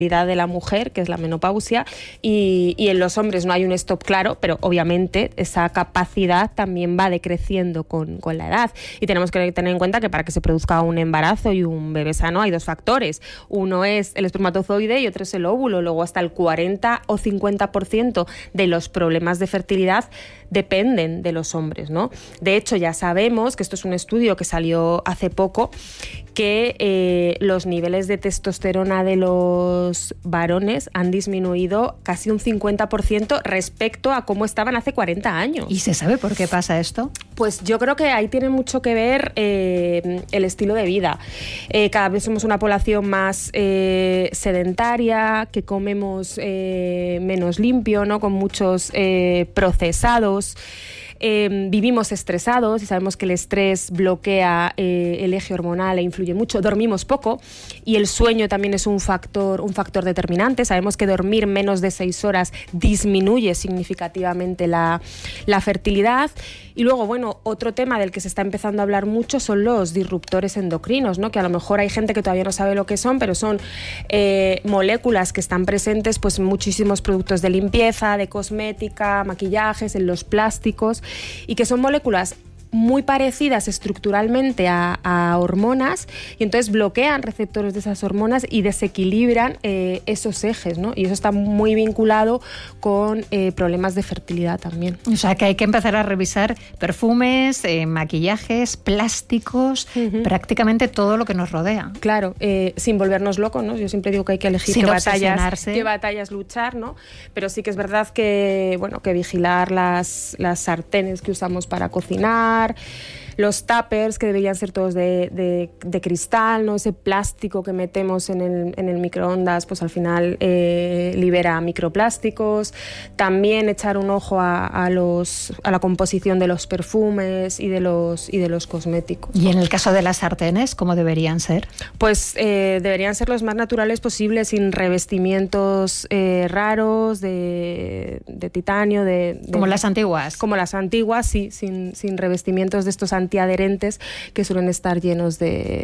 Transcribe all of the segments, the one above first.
de la mujer, que es la menopausia, y en los hombres no hay un stop claro, pero obviamente esa capacidad también va decreciendo con la edad, y tenemos que tener en cuenta que para que se produzca un embarazo y un bebé sano hay dos factores: uno es el espermatozoide y otro es el óvulo. Luego hasta el 40 o 50% de los problemas de fertilidad dependen de los hombres, ¿no? De hecho, ya sabemos que esto es un estudio que salió hace poco, que los niveles de testosterona de los varones han disminuido casi un 50% respecto a cómo estaban hace 40 años. ¿Y se sabe por qué pasa esto? Pues yo creo que ahí tiene mucho que ver el estilo de vida. Cada vez somos una población más sedentaria, que comemos menos limpio, ¿no? Con muchos procesados. Vivimos estresados y sabemos que el estrés bloquea el eje hormonal e influye mucho. Dormimos poco y el sueño también es un factor determinante. Sabemos que dormir menos de 6 horas disminuye significativamente la fertilidad. Y luego, bueno, otro tema del que se está empezando a hablar mucho son los disruptores endocrinos, ¿no? Que a lo mejor hay gente que todavía no sabe lo que son, pero son moléculas que están presentes pues, en muchísimos productos de limpieza, de cosmética, maquillajes, en los plásticos, y que son moléculas muy parecidas estructuralmente a hormonas, y entonces bloquean receptores de esas hormonas y desequilibran esos ejes, ¿no? Y eso está muy vinculado con problemas de fertilidad también. O sea que hay que empezar a revisar perfumes, maquillajes, plásticos, prácticamente todo lo que nos rodea. Claro, sin volvernos locos, ¿no? Yo siempre digo que hay que elegir qué batallas luchar, ¿no? Pero sí que es verdad que, bueno, que vigilar las sartenes que usamos para cocinar, los tuppers, que deberían ser todos de cristal, ¿no? Ese plástico que metemos en el microondas, pues al final libera microplásticos. También echar un ojo a la composición de los perfumes y de los cosméticos. ¿Y en el caso de las sartenes, cómo deberían ser? Pues deberían ser los más naturales posibles, sin revestimientos raros, de titanio, como las antiguas. Como las antiguas, sí, sin revestimientos de estos antiadherentes que suelen estar llenos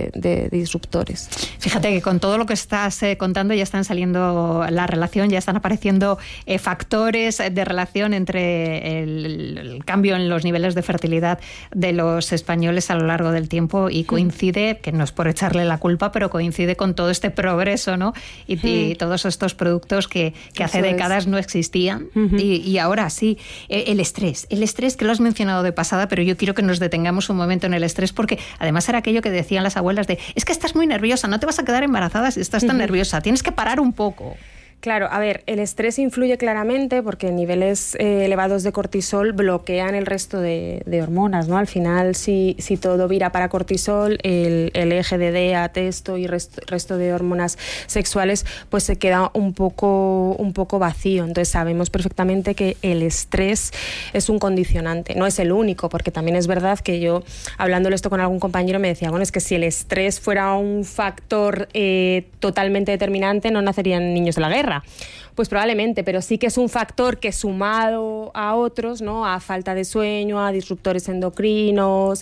de disruptores. Fíjate que con todo lo que estás contando ya están saliendo la relación, ya están apareciendo factores de relación entre el cambio en los niveles de fertilidad de los españoles a lo largo del tiempo, y coincide, que no es por echarle la culpa, pero coincide con todo este progreso, ¿no? Y todos estos productos que hace décadas no existían y ahora sí. El estrés que lo has mencionado de pasada, pero yo quiero que nos detengamos un momento en el estrés, porque además era aquello que decían las abuelas de: es que estás muy nerviosa, no te vas a quedar embarazada si estás tan nerviosa, tienes que parar un poco. Claro, a ver, el estrés influye claramente porque niveles elevados de cortisol bloquean el resto de hormonas, ¿no? Al final, si todo vira para cortisol, el eje de DEA, testo y resto de hormonas sexuales, pues se queda un poco vacío. Entonces sabemos perfectamente que el estrés es un condicionante. No es el único, porque también es verdad que yo, hablándole esto con algún compañero, me decía, bueno, es que si el estrés fuera un factor totalmente determinante, no nacerían niños de la guerra. Pues probablemente, pero sí que es un factor que, sumado a otros, ¿no? A falta de sueño, a disruptores endocrinos,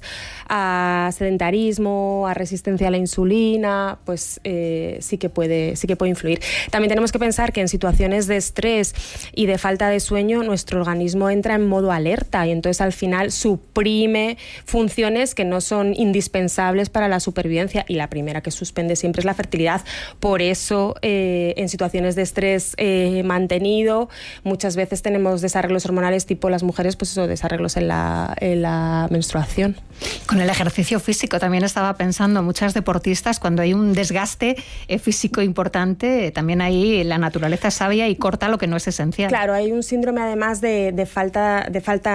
a sedentarismo, a resistencia a la insulina, pues sí que puede influir. También tenemos que pensar que en situaciones de estrés y de falta de sueño, nuestro organismo entra en modo alerta y entonces al final suprime funciones que no son indispensables para la supervivencia, y la primera que suspende siempre es la fertilidad. Por eso, en situaciones de estrés mantenido, muchas veces tenemos desarreglos hormonales, tipo las mujeres, pues eso, desarreglos en la menstruación. Con el ejercicio físico también estaba pensando, muchas deportistas, cuando hay un desgaste físico importante, también ahí la naturaleza es sabia y corta lo que no es esencial. Claro, hay un síndrome además de falta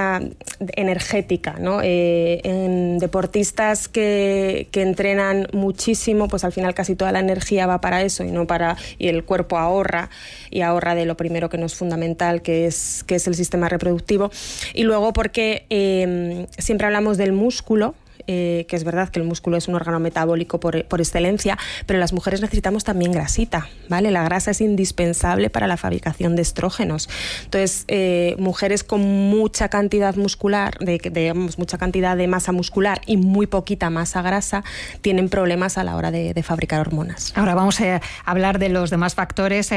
energética, ¿no? En deportistas que entrenan muchísimo, pues al final casi toda la energía va para eso y el cuerpo ahorra de lo primero que no es fundamental, que es el sistema reproductivo. Y luego porque siempre hablamos del músculo, que es verdad que el músculo es un órgano metabólico por excelencia, pero las mujeres necesitamos también grasita, ¿vale? La grasa es indispensable para la fabricación de estrógenos. Entonces, mujeres con mucha cantidad muscular, mucha cantidad de masa muscular y muy poquita masa grasa, tienen problemas a la hora de fabricar hormonas. Ahora vamos a hablar de los demás factores